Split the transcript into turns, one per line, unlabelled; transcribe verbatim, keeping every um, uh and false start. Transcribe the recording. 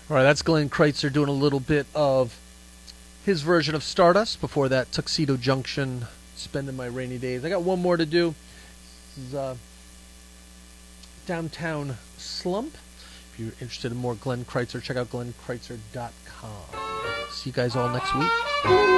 All right, that's Glenn Kreitzer doing a little bit of his version of Stardust. Before that, Tuxedo Junction, Spending My Rainy Days. I got one more to do. This is uh, Downtown Slump. If you're interested in more Glenn Kreitzer, check out glenn kreitzer dot com. See you guys all next week.